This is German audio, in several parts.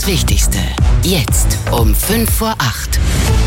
Das Wichtigste, jetzt um 7:55.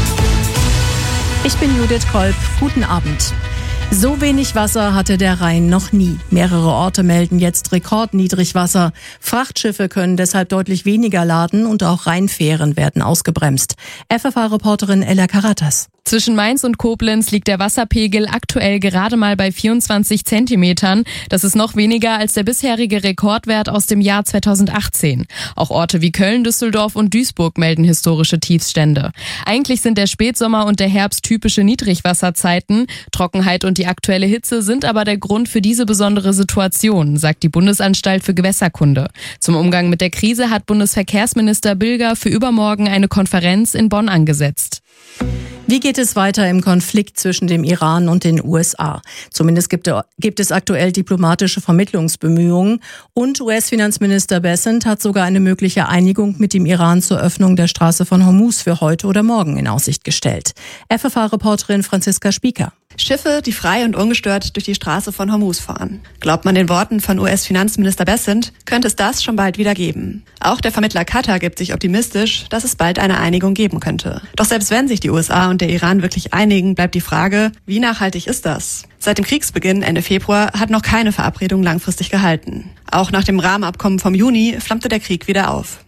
Ich bin Judith Kolb. Guten Abend. So wenig Wasser hatte der Rhein noch nie. Mehrere Orte melden jetzt Rekordniedrigwasser. Frachtschiffe können deshalb deutlich weniger laden und auch Rheinfähren werden ausgebremst. FFH-Reporterin Ella Karatas. Zwischen Mainz und Koblenz liegt der Wasserpegel aktuell gerade mal bei 24 Zentimetern. Das ist noch weniger als der bisherige Rekordwert aus dem Jahr 2018. Auch Orte wie Köln, Düsseldorf und Duisburg melden historische Tiefststände. Eigentlich sind der Spätsommer und der Herbst typische Niedrigwasserzeiten. Trockenheit und die aktuelle Hitze sind aber der Grund für diese besondere Situation, sagt die Bundesanstalt für Gewässerkunde. Zum Umgang mit der Krise hat Bundesverkehrsminister Bilger für übermorgen eine Konferenz in Bonn angesetzt. Wie geht es weiter im Konflikt zwischen dem Iran und den USA? Zumindest gibt es aktuell diplomatische Vermittlungsbemühungen und US-Finanzminister Bessent hat sogar eine mögliche Einigung mit dem Iran zur Öffnung der Straße von Hormuz für heute oder morgen in Aussicht gestellt. FFH-Reporterin Franziska Spieker. Schiffe, die frei und ungestört durch die Straße von Hormuz fahren. Glaubt man den Worten von US-Finanzminister Bessent, könnte es das schon bald wieder geben. Auch der Vermittler Katar gibt sich optimistisch, dass es bald eine Einigung geben könnte. Doch selbst wenn sich die USA und der Iran wirklich einigen, bleibt die Frage, wie nachhaltig ist das? Seit dem Kriegsbeginn Ende Februar hat noch keine Verabredung langfristig gehalten. Auch nach dem Rahmenabkommen vom Juni flammte der Krieg wieder auf.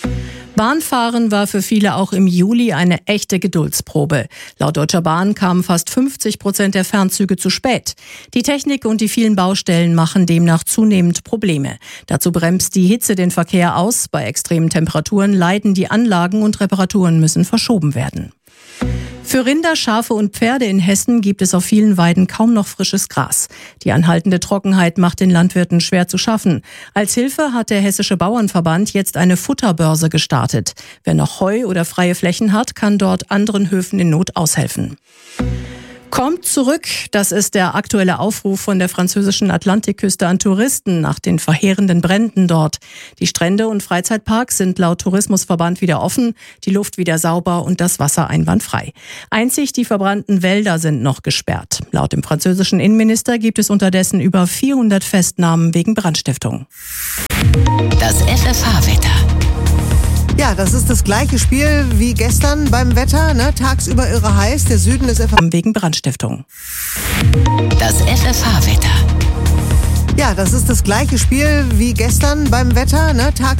Bahnfahren war für viele auch im Juli eine echte Geduldsprobe. Laut Deutscher Bahn kamen fast 50% der Fernzüge zu spät. Die Technik und die vielen Baustellen machen demnach zunehmend Probleme. Dazu bremst die Hitze den Verkehr aus. Bei extremen Temperaturen leiden die Anlagen und Reparaturen müssen verschoben werden. Für Rinder, Schafe und Pferde in Hessen gibt es auf vielen Weiden kaum noch frisches Gras. Die anhaltende Trockenheit macht den Landwirten schwer zu schaffen. Als Hilfe hat der Hessische Bauernverband jetzt eine Futterbörse gestartet. Wer noch Heu oder freie Flächen hat, kann dort anderen Höfen in Not aushelfen. Kommt zurück, das ist der aktuelle Aufruf von der französischen Atlantikküste an Touristen nach den verheerenden Bränden dort. Die Strände und Freizeitparks sind laut Tourismusverband wieder offen, die Luft wieder sauber und das Wasser einwandfrei. Einzig die verbrannten Wälder sind noch gesperrt. Laut dem französischen Innenminister gibt es unterdessen über 400 Festnahmen wegen Brandstiftung. Das FFH-Wetter. Ja, das ist das gleiche Spiel wie gestern beim Wetter, ne? Tagsüber irre heiß, der Süden ist wegen Brandstiftung. Das FFH-Wetter. Ja, das ist das gleiche Spiel wie gestern beim Wetter, ne?